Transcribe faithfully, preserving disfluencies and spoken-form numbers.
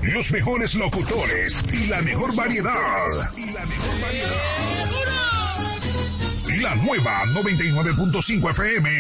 los mejores locutores y la mejor variedad. Y la mejor variedad. La nueva noventa y nueve punto cinco F M